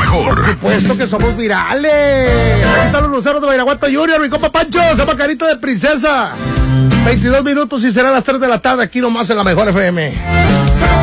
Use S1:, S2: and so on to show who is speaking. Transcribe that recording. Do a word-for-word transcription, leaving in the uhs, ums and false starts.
S1: mejor.
S2: Por supuesto que somos virales. Aquí están los luceros de Badiraguato Junior, mi compa Pancho, se llama Carita de Princesa. veintidós minutos y será las tres de la tarde aquí nomás en la Mejor F M.